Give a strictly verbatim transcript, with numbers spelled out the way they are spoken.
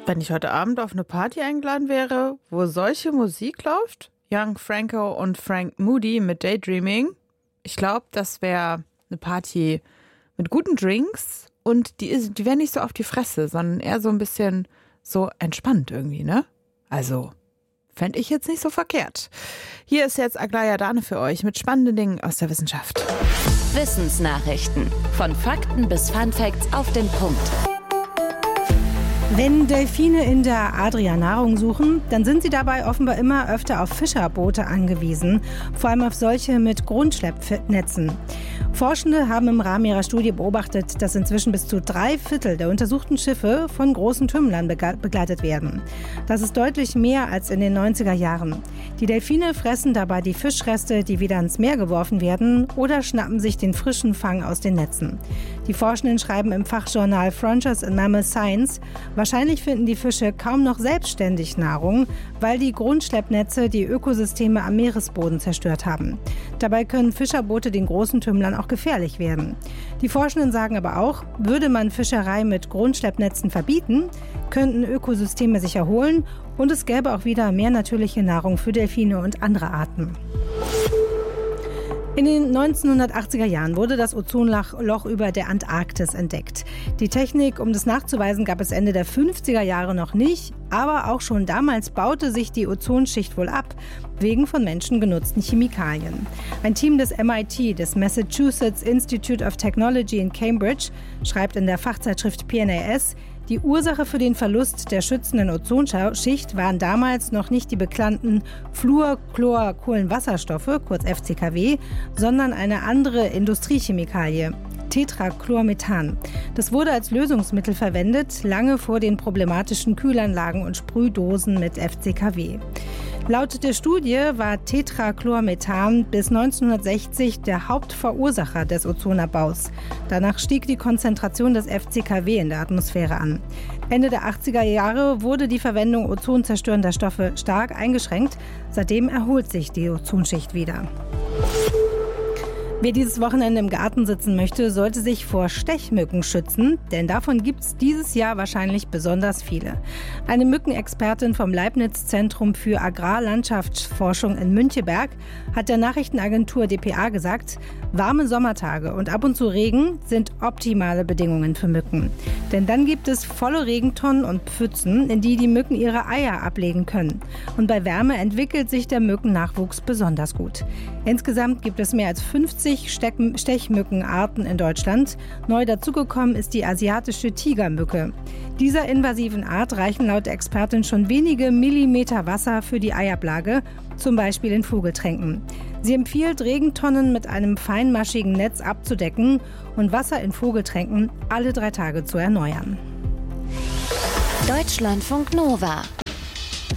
Wenn ich heute Abend auf eine Party eingeladen wäre, wo solche Musik läuft, Young Franco und Frank Moody mit Daydreaming, ich glaube, das wäre eine Party mit guten Drinks und die, ist, die wäre nicht so auf die Fresse, sondern eher so ein bisschen so entspannt irgendwie, ne? Also, fände ich jetzt nicht so verkehrt. Hier ist jetzt Aglaya Dane für euch mit spannenden Dingen aus der Wissenschaft. Wissensnachrichten. Von Fakten bis Funfacts auf den Punkt. Wenn Delfine in der Adria Nahrung suchen, dann sind sie dabei offenbar immer öfter auf Fischerboote angewiesen, vor allem auf solche mit Grundschleppnetzen. Forschende haben im Rahmen ihrer Studie beobachtet, dass inzwischen bis zu drei Viertel der untersuchten Schiffe von großen Tümmlern begleitet werden. Das ist deutlich mehr als in den neunziger Jahren. Die Delfine fressen dabei die Fischreste, die wieder ins Meer geworfen werden, oder schnappen sich den frischen Fang aus den Netzen. Die Forschenden schreiben im Fachjournal Frontiers in Mammal Science, wahrscheinlich finden die Fische kaum noch selbstständig Nahrung, weil die Grundschleppnetze die Ökosysteme am Meeresboden zerstört haben. Dabei können Fischerboote den großen Tümmlern auch gefährlich werden. Die Forschenden sagen aber auch, würde man Fischerei mit Grundschleppnetzen verbieten, könnten Ökosysteme sich erholen und es gäbe auch wieder mehr natürliche Nahrung für Delfine und andere Arten. In den neunzehnhundertachtziger Jahren wurde das Ozonloch über der Antarktis entdeckt. Die Technik, um das nachzuweisen, gab es Ende der fünfziger Jahre noch nicht, aber auch schon damals baute sich die Ozonschicht wohl ab, wegen von Menschen genutzten Chemikalien. Ein Team des M I T, des Massachusetts Institute of Technology in Cambridge, schreibt in der Fachzeitschrift P N A S, die Ursache für den Verlust der schützenden Ozonschicht waren damals noch nicht die bekannten Fluorchlorkohlenwasserstoffe, kurz F C K W, sondern eine andere Industriechemikalie, Tetrachlormethan. Das wurde als Lösungsmittel verwendet, lange vor den problematischen Kühlanlagen und Sprühdosen mit F C K W. Laut der Studie war Tetrachlormethan bis neunzehnhundertsechzig der Hauptverursacher des Ozonabbaus. Danach stieg die Konzentration des F C K W in der Atmosphäre an. Ende der achtziger Jahre wurde die Verwendung ozonzerstörender Stoffe stark eingeschränkt. Seitdem erholt sich die Ozonschicht wieder. Wer dieses Wochenende im Garten sitzen möchte, sollte sich vor Stechmücken schützen, denn davon gibt es dieses Jahr wahrscheinlich besonders viele. Eine Mückenexpertin vom Leibniz-Zentrum für Agrarlandschaftsforschung in Müncheberg hat der Nachrichtenagentur D P A gesagt, warme Sommertage und ab und zu Regen sind optimale Bedingungen für Mücken. Denn dann gibt es volle Regentonnen und Pfützen, in die die Mücken ihre Eier ablegen können. Und bei Wärme entwickelt sich der Mückennachwuchs besonders gut. Insgesamt gibt es mehr als fünfzig Stechmückenarten in Deutschland. Neu dazugekommen ist die asiatische Tigermücke. Dieser invasiven Art reichen laut der Expertin schon wenige Millimeter Wasser für die Eiablage, zum Beispiel in Vogeltränken. Sie empfiehlt, Regentonnen mit einem feinmaschigen Netz abzudecken und Wasser in Vogeltränken alle drei Tage zu erneuern. Deutschlandfunk Nova